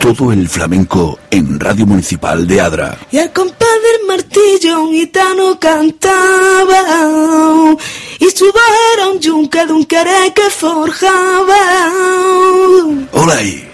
Todo el flamenco en Radio Municipal de Adra. Y al compás del martillo un gitano cantaba, y su voz era un yunque de un querer que forjaba. Hola ahí.